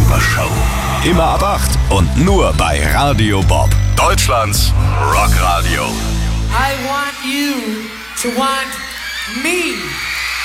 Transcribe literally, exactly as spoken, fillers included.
Supershow. Immer ab acht und nur bei Radio Bob. Deutschlands Rockradio. I want you to want me.